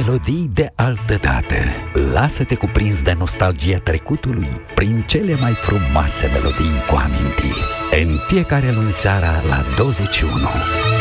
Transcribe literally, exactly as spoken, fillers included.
melodii de altădată. Lasă-te cuprins de nostalgia trecutului prin cele mai frumoase melodii cu amintiri. În fiecare luni seara la douăzeci și unu.